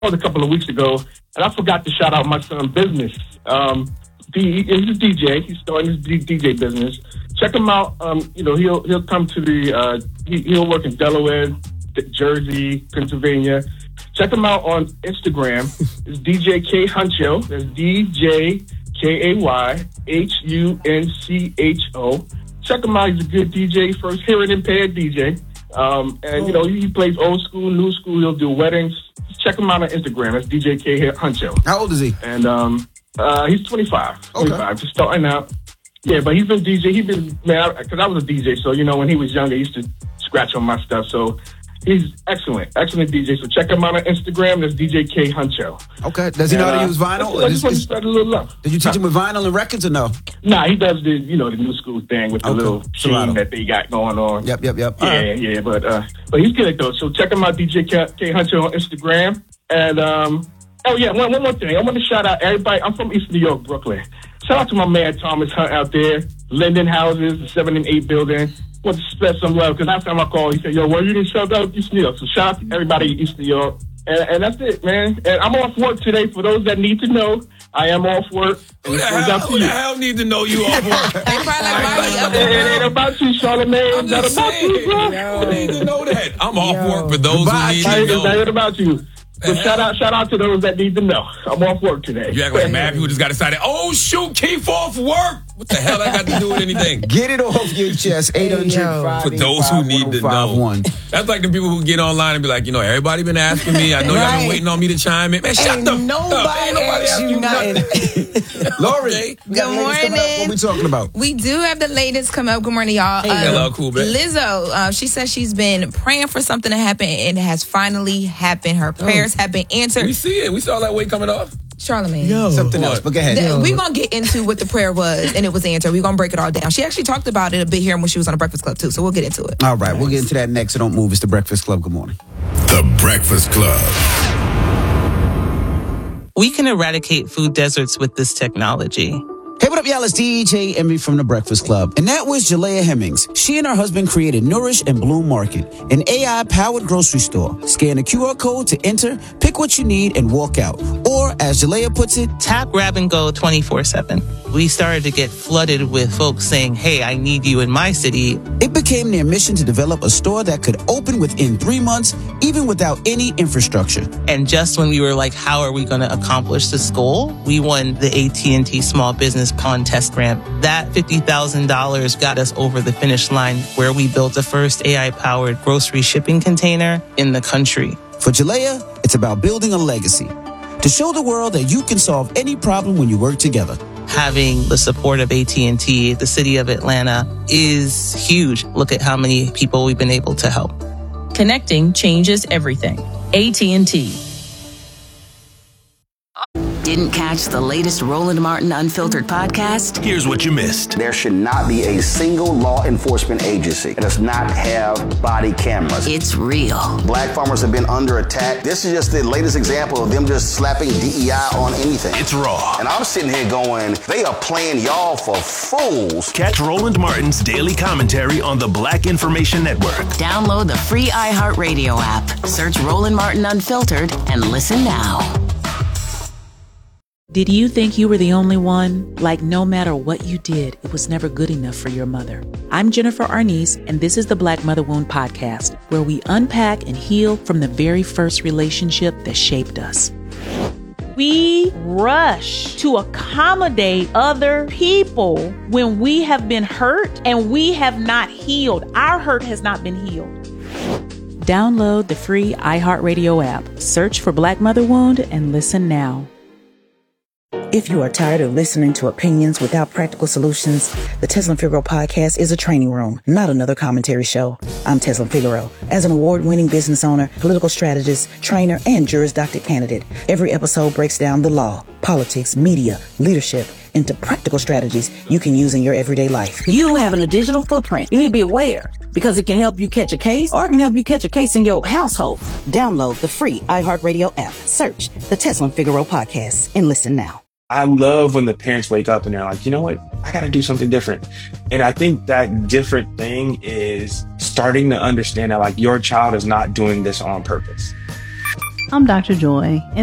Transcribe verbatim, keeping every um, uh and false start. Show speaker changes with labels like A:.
A: a couple of weeks ago, and I forgot to shout out my son Business. Um, he, he's a D J. He's starting his D J business. Check him out. Um, you know, he'll he'll come to the uh, he, he'll work in Delaware, Jersey, Pennsylvania. Check him out on Instagram. It's D J K Huncho. That's D J K A Y H U N C H O. Check him out. He's a good D J, first hearing impaired D J. Um, and, you know, he plays old school, new school. He'll do weddings. Check him out on Instagram. That's D J K Huncho.
B: How old is he?
A: And um, uh, he's twenty-five. twenty-five, okay. Just starting out. Yeah, but he's been D J. He's been, man, because I, I was a D J. So, you know, when he was younger, he used to scratch on my stuff. So he's excellent, excellent D J. So check him out on Instagram. That's D J K Huncho.
B: Okay. Does he and, know how to uh, use vinyl?
A: I just want to spread a little love.
B: Did you teach him with vinyl and records or no?
A: Nah, he does the, you know, the new school thing with the okay. little team that they got going on.
B: Yep, yep, yep.
A: Yeah, right. yeah, but uh, but he's good though. So check him out, D J K, K Huncho on Instagram. And um, oh yeah, one one more thing. I want to shout out everybody. I'm from East New York, Brooklyn. Shout out to my man Thomas Hunt out there, Linden Houses, the seven and eight building. Want to spread some love because last time I called, he said, "Yo, well, you didn't shout out East New York." So shout out to everybody in East New York, and, and that's it, man. And I'm off work today. For those that need to know, I am off work.
C: Who the, hell, who the hell need to know you off work?
A: It ain't about you, Charlamagne.
C: I'm just
A: about
C: saying,
A: you, bro.
C: Who need to know that? I'm off Yo. work for those
A: Bye.
C: who need to know.
A: It ain't about you. But shout out, shout out to those that need to know. I'm off work today.
C: You act like mad people just got decided, oh, shoot, Keith off work. What the hell I got to do with anything?
B: Get it off your chest. eight hundred
C: For those who need to know. That's like the people who get online and be like, you know, everybody been asking me. I know right. y'all been waiting on me to chime in. Man, shut
D: Ain't
C: the
D: nobody
C: fuck up. Ain't nobody asking you
B: nothing. Lori,
D: good morning.
B: What we talking about?
D: We do have the latest come up. Good morning, y'all.
C: Hey, uh, hello, cool, babe.
D: Lizzo, uh, she says she's been praying for something to happen, and it has finally happened. Her prayers oh. have been answered.
C: We see it. We saw that weight coming off.
D: Charlamagne.
B: Yo. Something else, but go ahead.
D: The, we're going to get into what the prayer was, and it was answered. We're going to break it all down. She actually talked about it a bit here when she was on the Breakfast Club, too, so we'll get into it.
B: All right, we'll get into that next, so don't move. It's the Breakfast Club. Good morning.
E: The Breakfast Club.
F: We can eradicate food deserts with this technology.
B: Hey, what up, y'all? It's D J Envy from the Breakfast Club. And that was Jalea Hemmings. She and her husband created Nourish and Bloom Market, an A I-powered grocery store. Scan the Q R code to enter, pick what you need, and walk out. Or, as Jalea puts it,
F: tap, grab, and go twenty-four seven. We started to get flooded with folks saying, hey, I need you in my city.
B: It became their mission to develop a store that could open within three months, even without any infrastructure.
F: And just when we were like, how are we going to accomplish this goal? We won the A T and T Small Business Contest Grant. That fifty thousand dollars got us over the finish line, where we built the first A I-powered grocery shipping container in the country.
B: For Jalea, it's about building a legacy to show the world that you can solve any problem when you work together.
F: Having the support of A T and T, the city of Atlanta, is huge. Look at how many people we've been able to help.
G: Connecting changes everything. A T and T.
H: Didn't catch the latest Roland Martin Unfiltered podcast?
E: Here's what you missed.
I: There should not be a single law enforcement agency that does not have body cameras.
H: It's real.
I: Black farmers have been under attack. This is just the latest example of them just slapping D E I on anything.
E: It's raw.
I: And I'm sitting here going, they are playing y'all for fools.
E: Catch Roland Martin's daily commentary on the Black Information Network.
H: Download the free iHeartRadio app. Search Roland Martin Unfiltered and listen now.
G: Did you think you were the only one? Like, no matter what you did, it was never good enough for your mother. I'm Jennifer Arnice, and this is the Black Mother Wound Podcast, where we unpack and heal from the very first relationship that shaped us.
J: We rush to accommodate other people when we have been hurt and we have not healed. Our hurt has not been healed.
G: Download the free iHeartRadio app. Search for Black Mother Wound and listen now.
K: If you are tired of listening to opinions without practical solutions, the Tezlyn Figaro podcast is a training room, not another commentary show. I'm Tezlyn Figaro. As an award-winning business owner, political strategist, trainer, and Juris Doctor candidate, every episode breaks down the law, politics, media, leadership, into practical strategies you can use in your everyday life.
L: You having a digital footprint. You need to be aware because it can help you catch a case or it can help you catch a case in your household.
K: Download the free iHeartRadio app. Search the Tezlyn Figaro podcast and listen now.
M: I love when the parents wake up and they're like, you know what? I got to do something different. And I think that different thing is starting to understand that like your child is not doing this on purpose.
N: I'm Doctor Joy, and